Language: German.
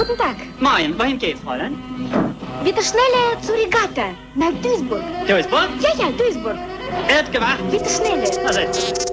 Guten Tag. Moin, wohin geht's, Fräulein? Bitte schneller zur Regatta, nach Duisburg. Duisburg? Ja, Duisburg. Wird gewacht. Bitte schneller. Na, setz.